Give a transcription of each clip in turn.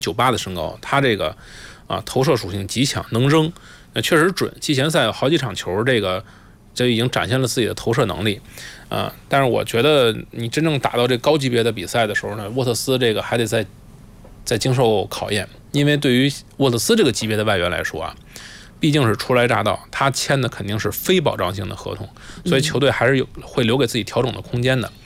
1.98的身高，他这个投射属性极强，能扔，确实准。季前赛有好几场球，这已经展现了自己的投射能力，但是我觉得你真正打到这高级别的比赛的时候呢，沃特斯这个还得再经受考验，因为对于沃特斯这个级别的外援来说毕竟是初来乍到，他签的肯定是非保障性的合同，所以球队还是会留给自己调整的空间的，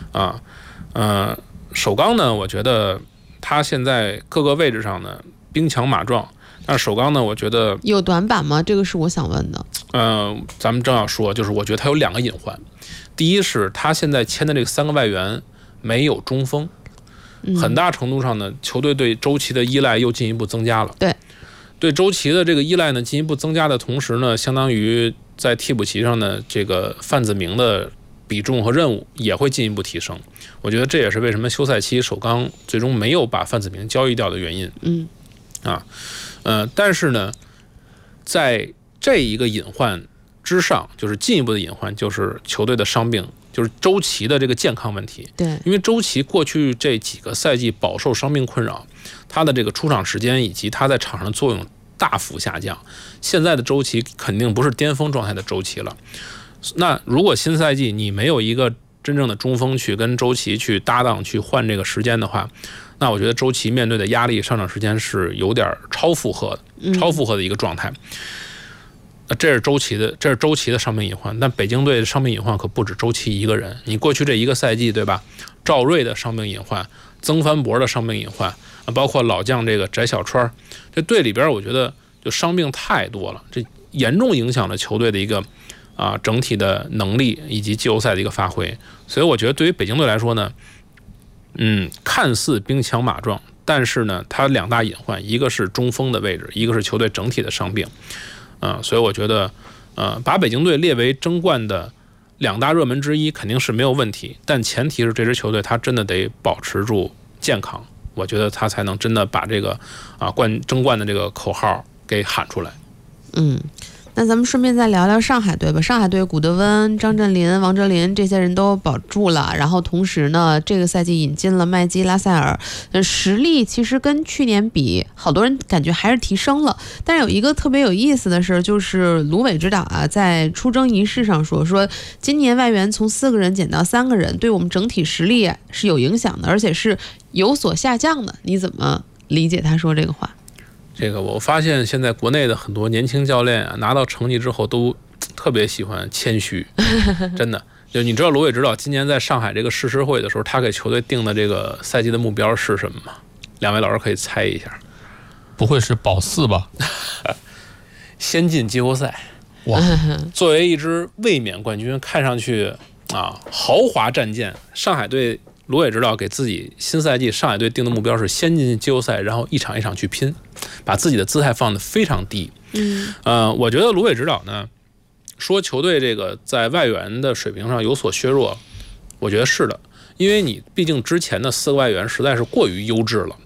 首钢呢，我觉得他现在各个位置上呢兵强马壮，但是首钢呢，我觉得有短板吗？这个是我想问的。 咱们正要说，就是我觉得他有2个隐患，第一是他现在签的这个3个外援没有中锋，很大程度上呢，球队对周琦的依赖又进一步增加了。对周琦的这个依赖呢进一步增加的同时呢，相当于在替补席上呢，这个范子铭的比重和任务也会进一步提升。我觉得这也是为什么休赛期首钢最终没有把范子铭交易掉的原因。但是呢，在这一个隐患之上，就是进一步的隐患，就是球队的伤病，就是周琦的这个健康问题。 对， 因为周琦过去这几个赛季饱受伤病困扰，他的这个出场时间以及他在场上的作用大幅下降。现在的周琦肯定不是巅峰状态的周琦了。那如果新赛季你没有一个真正的中锋去跟周琦去搭档去换这个时间的话，那我觉得周琦面对的压力上场时间是有点超负荷的一个状态。这是周琦的伤病隐患，但北京队的伤病隐患可不止周琦一个人。你过去这一个赛季，对吧？赵睿的伤病隐患，曾凡博的伤病隐患，包括老将这个翟小川，这队里边我觉得就伤病太多了，这严重影响了球队的一个整体的能力以及季后赛的一个发挥。所以我觉得对于北京队来说呢，看似兵强马壮，但是呢，它2大隐患，一个是中锋的位置，一个是球队整体的伤病。所以我觉得，把北京队列为争冠的2大热门之一肯定是没有问题，但前提是这支球队他真的得保持住健康，我觉得他才能真的把这个争冠的这个口号给喊出来。 那咱们顺便再聊聊上海队吧。上海队古德温、张镇麟、王哲林这些人都保住了，然后同时呢，这个赛季引进了麦基、拉塞尔，实力其实跟去年比，好多人感觉还是提升了。但是有一个特别有意思的事，就是卢伟指导在出征仪式上说今年外援从4个人减到3个人，对我们整体实力是有影响的，而且是有所下降的。你怎么理解他说这个话？ 这个我发现现在国内的很多年轻教练拿到成绩之后都特别喜欢谦虚，真的。就你知道卢伟指导今年在上海这个誓师会的时候，他给球队定的这个赛季的目标是什么吗？2位老师可以猜一下。 不会是保4吧？ 先进季后赛。哇！作为一支卫冕冠军，看上去豪华战舰，上海队卢伟指导给自己新赛季上海队定的目标是先进季后赛，然后一场一场去拼，把自己的姿态放得非常低。我觉得卢伟指导呢说球队这个在外援的水平上有所削弱，我觉得是的，因为你毕竟之前的4个外援实在是过于优质了。